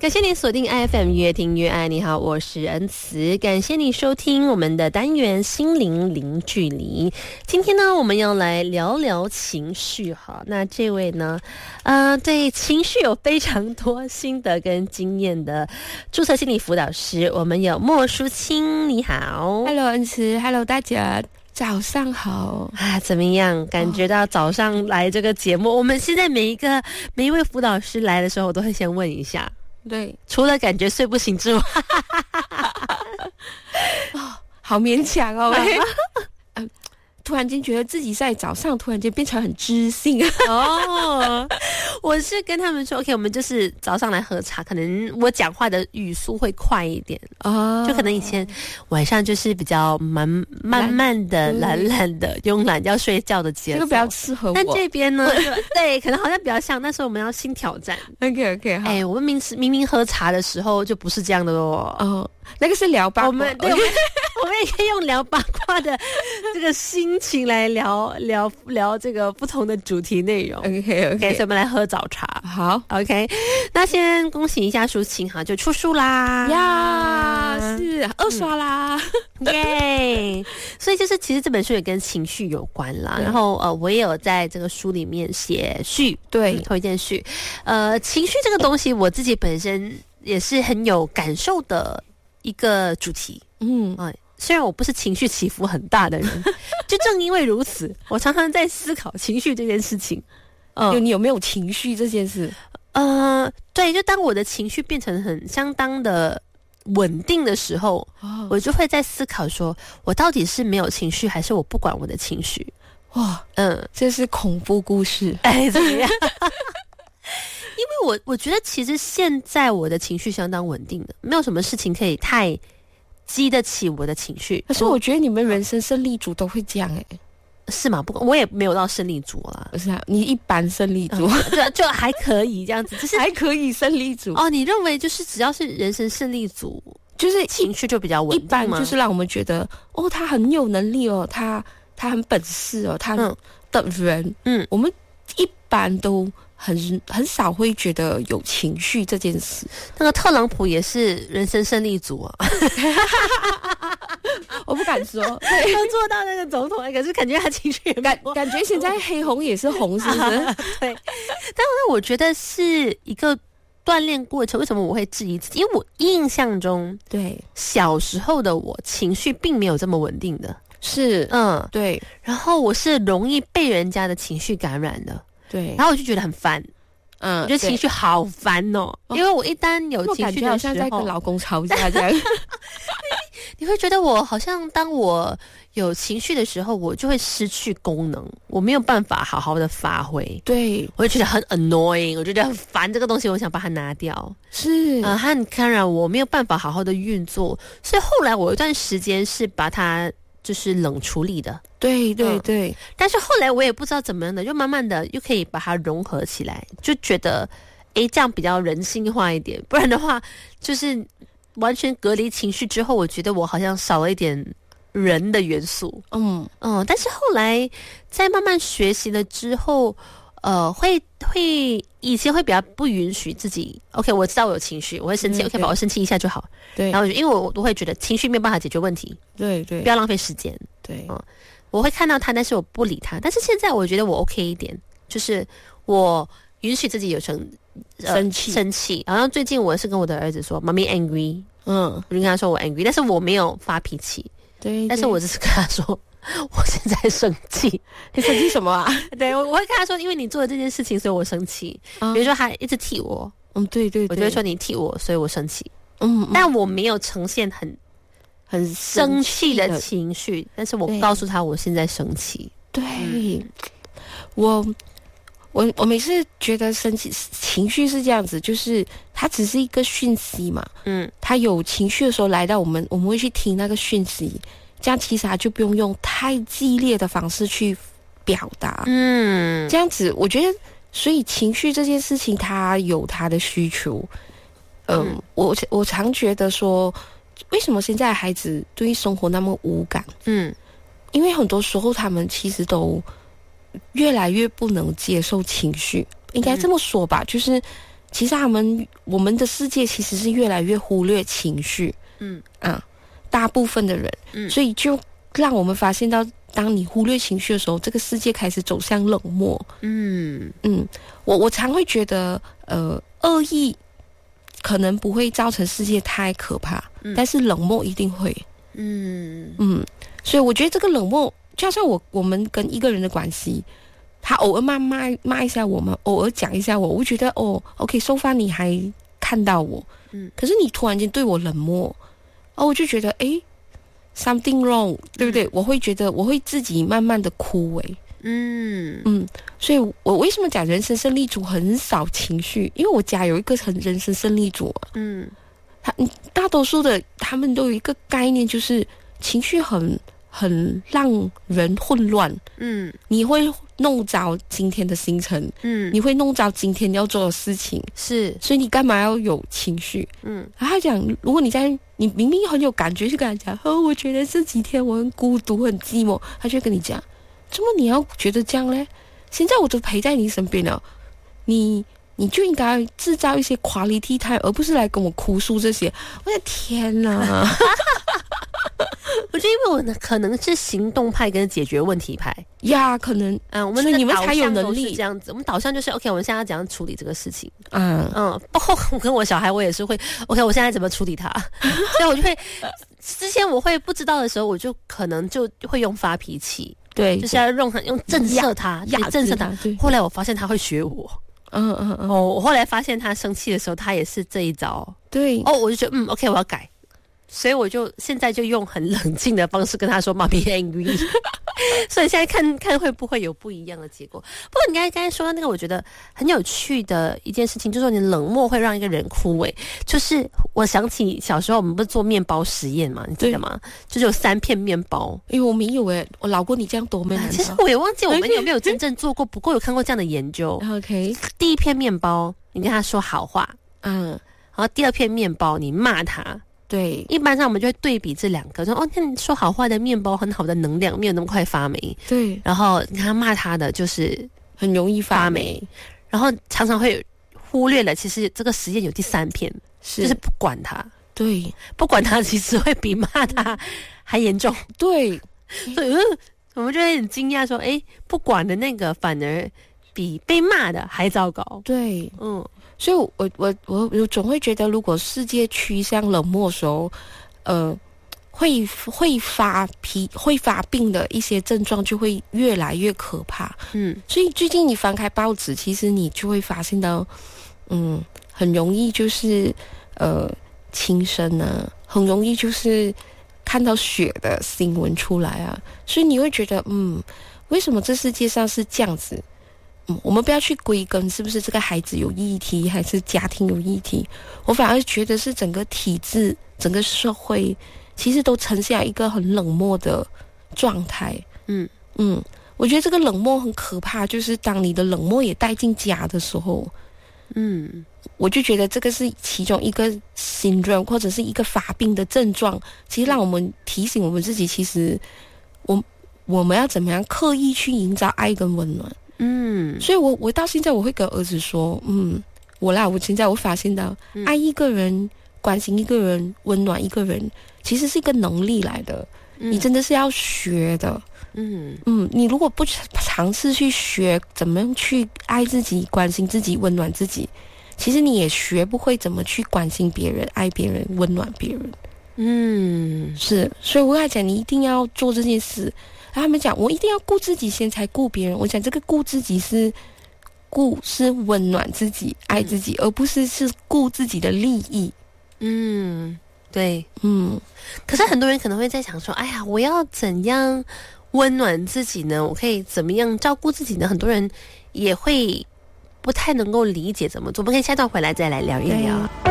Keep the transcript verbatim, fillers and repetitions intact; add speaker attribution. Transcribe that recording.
Speaker 1: 感谢您锁定 I F M 越听越爱。你好，我是恩慈，感谢你收听我们的单元心灵零距离。今天呢，我们要来聊聊情绪哈。那这位呢，呃，对情绪有非常多心得跟经验的注册心理辅导师，我们有莫淑清，你好。
Speaker 2: Hello， 恩慈 ，Hello， 大家。早上好
Speaker 1: 啊，怎么样？感觉到早上来这个节目，哦、我们现在每一个每一位辅导师来的时候，我都会先问一下。
Speaker 2: 对，
Speaker 1: 除了感觉睡不醒之外，
Speaker 2: 哦，好勉强哦。嗯，突然间觉得自己在早上突然间变成很知性
Speaker 1: 哦。我是跟他们说 ，OK， 我们就是早上来喝茶，可能我讲话的语速会快一点哦，就可能以前晚上就是比较慢慢慢的、懒懒的、慵懒要睡觉的节奏，
Speaker 2: 这个比较适合我。
Speaker 1: 但这边呢，对，可能好像比较像，但是我们要新挑战。
Speaker 2: OK OK， 好。
Speaker 1: 哎、欸，我们明明明喝茶的时候就不是这样的哦。
Speaker 2: 哦，那个是聊八卦。
Speaker 1: 我们对，我们我们也可以用聊八卦的这个心情来聊聊聊这个不同的主题内容。
Speaker 2: OK OK，
Speaker 1: 所以我们来喝早茶。
Speaker 2: 好
Speaker 1: ，OK。那先恭喜一下淑清哈，就出书啦
Speaker 2: 呀，是二刷啦，
Speaker 1: 耶、嗯！所以就是其实这本书也跟情绪有关啦。然后呃，我也有在这个书里面写序，
Speaker 2: 对，
Speaker 1: 推荐序。呃，情绪这个东西，我自己本身也是很有感受的一个主题。嗯，哎、呃。虽然我不是情绪起伏很大的人，就正因为如此，我常常在思考情绪这件事情。
Speaker 2: 嗯，有你有没有情绪这件事？
Speaker 1: 呃，对，就当我的情绪变成很相当的稳定的时候，哦、我就会在思考说，我到底是没有情绪，还是我不管我的情绪？
Speaker 2: 哇，嗯，这是恐怖故事，
Speaker 1: 哎，怎么样？因为我我觉得其实现在我的情绪相当稳定的，没有什么事情可以太激得起我的情绪。
Speaker 2: 可是我觉得你们人生胜利组都会这样哎、欸。
Speaker 1: 是吗？不过我也没有到胜利组啦，
Speaker 2: 不是啊，你一般胜利组，
Speaker 1: 嗯、就就还可以这样子，就是
Speaker 2: 还可以胜利组
Speaker 1: 哦。你认为就是只要是人生胜利组，
Speaker 2: 就是
Speaker 1: 情绪就比较稳定吗？
Speaker 2: 一般就是让我们觉得哦，他很有能力哦，他他很本事哦，他的人，嗯，我们一般都很很少会觉得有情绪这件事。
Speaker 1: 那个特朗普也是人生胜利组啊。
Speaker 2: 我不敢说，
Speaker 1: 对，他做到那个总统，可是感觉他情绪也
Speaker 2: 感感觉现在黑红也是红，是不是？
Speaker 1: 对，但是我觉得是一个锻炼过程。为什么我会质疑自己？因为我印象中，
Speaker 2: 对
Speaker 1: 小时候的我情绪并没有这么稳定的，
Speaker 2: 是嗯对，
Speaker 1: 然后我是容易被人家的情绪感染的，
Speaker 2: 对，
Speaker 1: 然后我就觉得很烦。嗯，我觉得情绪好烦哦，因为我一旦有情绪的时候，
Speaker 2: 好像在跟老公吵架这样。
Speaker 1: 你会觉得我好像当我有情绪的时候，我就会失去功能，我没有办法好好的发挥。
Speaker 2: 对，
Speaker 1: 我就觉得很 annoying， 我觉得很烦这个东西，我想把它拿掉。
Speaker 2: 是
Speaker 1: 啊，它很干扰我，没有办法好好的运作。所以后来我有一段时间是把它就是冷处理的。
Speaker 2: 对对对、嗯，
Speaker 1: 但是后来我也不知道怎么样的，就慢慢的又可以把它融合起来，就觉得诶这样比较人性化一点，不然的话就是完全隔离情绪之后，我觉得我好像少了一点人的元素。嗯嗯，但是后来在慢慢学习了之后，呃，会会以前会比较不允许自己 ，OK， 我知道我有情绪，我会生气、嗯、，OK， 把我生气一下就好。对，然后因为我都会觉得情绪没有办法解决问题，
Speaker 2: 对对，
Speaker 1: 不要浪费时间。
Speaker 2: 对，
Speaker 1: 嗯，我会看到他，但是我不理他。但是现在我觉得我 OK 一点，就是我允许自己有成、
Speaker 2: 呃、生气，
Speaker 1: 生气。然后最近我是跟我的儿子说，妈咪 angry， 嗯，我就跟他说我 angry， 但是我没有发脾气，
Speaker 2: 对，
Speaker 1: 但是我只是跟他说我现在生气。
Speaker 2: 你生气什么啊？
Speaker 1: 对，我我会跟他说，因为你做了这件事情，所以我生气。嗯、比如说他一直踢我，
Speaker 2: 嗯，对 对, 对，
Speaker 1: 我就会说你踢我，所以我生气。嗯，嗯但我没有呈现很。很生气的情绪，但是我告诉他我现在生气。
Speaker 2: 对，嗯、我我我每次觉得生气情绪是这样子，就是它只是一个讯息嘛，嗯，他有情绪的时候来到我们，我们会去听那个讯息，这样其实他就不用用太激烈的方式去表达，嗯，这样子我觉得，所以情绪这件事情它有它的需求，嗯，嗯我我常觉得说。为什么现在的孩子对生活那么无感？嗯，因为很多时候他们其实都越来越不能接受情绪，应该这么说吧，嗯、就是其实他们我们的世界其实是越来越忽略情绪，
Speaker 1: 嗯
Speaker 2: 啊，大部分的人，嗯，所以就让我们发现到，当你忽略情绪的时候，这个世界开始走向冷漠。嗯嗯，我我常会觉得，呃，恶意可能不会造成世界太可怕，嗯、但是冷漠一定会。嗯嗯，所以我觉得这个冷漠，就像我我们跟一个人的关系，他偶尔骂骂骂一下我们，偶尔讲一下我，我觉得哦 ，OK， so far 你还看到我，嗯，可是你突然间对我冷漠，哦，我就觉得诶 something wrong， 对不对？嗯、我会觉得我会自己慢慢的枯萎。嗯嗯，所以我为什么讲人生胜利组很少情绪？因为我家有一个很人生胜利组啊，嗯，他大多数的他们都有一个概念，就是情绪很很让人混乱，嗯，你会弄着今天的行程，嗯，你会弄着今天要做的事情，是，所以你干嘛要有情绪？嗯，然后他讲，如果你在你明明很有感觉，去跟他讲，哦，我觉得这几天我很孤独、很寂寞，他就会跟你讲。怎么你要觉得这样呢？现在我都陪在你身边了，你你就应该制造一些 quality time， 而不是来跟我哭诉这些。我的天哪！
Speaker 1: 我觉得因为我呢可能是行动派跟解决问题派
Speaker 2: 呀，可能
Speaker 1: 嗯，我们的你们才有能力这样子。我们导向就是 OK， 我们现在要怎样处理这个事情？嗯嗯，包括我跟我小孩，我也是会 OK， 我现在怎么处理他？所以我就会之前我会不知道的时候，我就可能就会用发脾气。对，就是要用用震慑他，压震慑他。后来我发现他会学我，嗯嗯嗯。哦，我后来发现他生气的时候，他也是这一招。对，哦，我就觉得嗯 ，OK， 我要改。所以我就现在就用很冷静的方式跟他说 "Mommy angry"， 所以现在看看会不会有不一样的结果。不过你刚才刚才说的那个，我觉得很有趣的一件事情，就是说你冷漠会让一个人枯萎。就是我想起小时候我们不是做面包实验嘛，你记得吗？就是有三片面包。因为我没有诶，我老过你这样多没、啊？其实我也忘记我们有没有真正做过，不过有看过这样的研究。OK， 第一片面包你跟他说好话，嗯，然后第二片面包你骂他。对，一般上我们就会对比这两个，说哦，那你说好话的面包很好的能量，没有那么快发霉。对，然后你看他骂他的就是很容易发霉，然后常常会忽略了，其实这个实验有第三片，是就是不管他，对，不管他其实会比骂他还严重。对，所以、嗯、我们就会很惊讶说，哎，不管的那个反而比被骂的还糟糕。对，嗯。所以我，我我我我总会觉得，如果世界趋向冷漠的时候，呃，会会发脾、会发病的一些症状就会越来越可怕。嗯，所以最近你翻开报纸，其实你就会发现到，嗯，很容易就是呃轻生啊，很容易就是看到血的新闻出来啊，所以你会觉得，嗯，为什么这世界上是这样子？嗯，我们不要去归根是不是这个孩子有议题，还是家庭有议题，我反而觉得是整个体制、整个社会其实都呈现一个很冷漠的状态。嗯嗯，我觉得这个冷漠很可怕，就是当你的冷漠也带进家的时候，嗯，我就觉得这个是其中一个 syndrome 或者是一个发病的症状，其实让我们提醒我们自己，其实我我们要怎么样刻意去营造爱跟温暖。嗯，所以我我到现在我会跟儿子说，嗯，我啦，我现在我发现到，嗯、爱一个人、关心一个人、温暖一个人，其实是一个能力来的，嗯、你真的是要学的。嗯嗯，你如果不尝试去学怎么样去爱自己、关心自己、温暖自己，其实你也学不会怎么去关心别人、爱别人、温暖别人。嗯，是，所以我跟他讲，你一定要做这件事。然后他们讲，我一定要顾自己先才顾别人。我讲这个顾自己是顾是温暖自己、爱自己，而不是是顾自己的利益。嗯，对，嗯。可是很多人可能会在想说，哎呀，我要怎样温暖自己呢？我可以怎么样照顾自己呢？很多人也会不太能够理解怎么做。我们可以下段回来再来聊一聊。